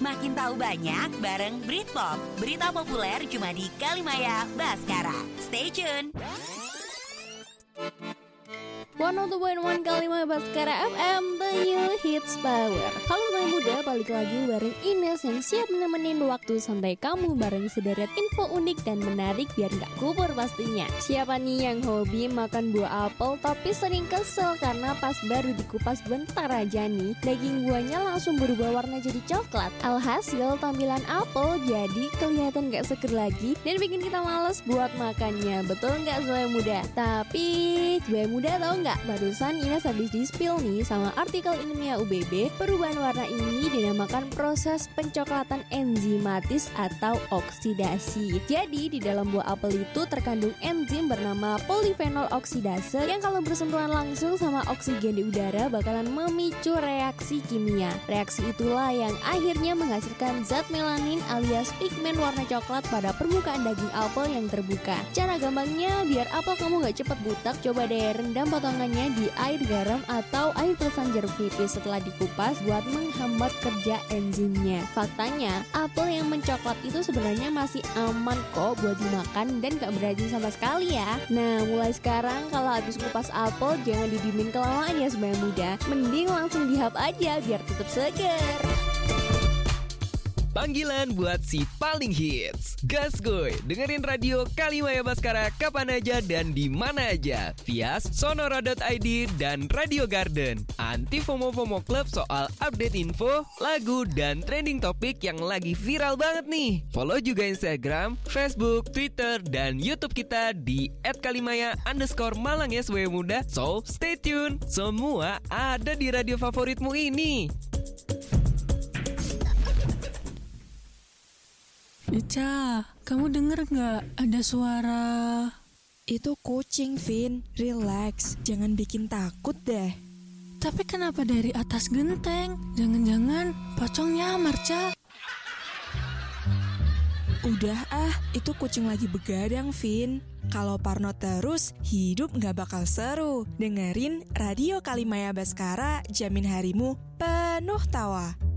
Makin tahu banyak bareng Britpop. Berita populer cuma di Kalimaya Baskara. Stay tune. 102.1 Kalimaya Baskara FM, The New Hits Power. Halo teman muda, balik lagi bareng Ines yang siap nemenin waktu santai kamu bareng sederet info unik dan menarik biar gak kubur pastinya. Siapa nih yang hobi makan buah apel tapi sering kesel karena pas baru dikupas bentar aja nih, daging buahnya langsung berubah warna jadi coklat. Alhasil tampilan apel jadi kelihatan gak seger lagi dan bikin kita males buat makannya. Betul gak sobat muda? Tapi sobat muda tau gak? Barusan Ines habis di-spill nih sama artikel ilmiah UBB. Perubahan warna ini dinamakan proses pencoklatan enzimatis atau oksidasi. Jadi di dalam buah apel itu terkandung enzim bernama polifenol oksidase yang kalau bersentuhan langsung sama oksigen di udara bakalan memicu reaksi kimia. Reaksi itulah yang akhirnya menghasilkan zat melanin alias pigmen warna coklat pada permukaan daging apel yang terbuka. Cara gampangnya biar apel kamu gak cepet butak, coba deh rendam potongannya di air garam atau air peresan jeruk nipis setelah dikupas buat menghambat kerja enzimnya. Faktanya, apel yang mencoklat itu sebenarnya masih aman kok buat dimakan dan gak beracun sama sekali ya. Nah, mulai sekarang kalau habis kupas apel jangan didiemin kelamaan ya sobat muda. Mending langsung dihap aja biar tetap segar. Panggilan buat si paling hits. Gas goy, dengerin radio Kalimaya Baskara kapan aja dan di mana aja via sonora.id dan Radio Garden. Anti FOMO-FOMO Club soal update info, lagu, dan trending topik yang lagi viral banget nih. Follow juga Instagram, Facebook, Twitter, dan YouTube kita di @kalimaya_Malang ya sebagai muda. So, stay tune. Semua ada di radio favoritmu ini. Ica, kamu denger gak ada suara? Itu kucing, Vin. Relax, jangan bikin takut deh. Tapi kenapa dari atas genteng? Jangan-jangan pocong nyamar, Ca. Udah itu kucing lagi begadang, Vin. Kalau parno terus, hidup gak bakal seru. Dengerin radio Kalimaya Baskara, jamin harimu penuh tawa.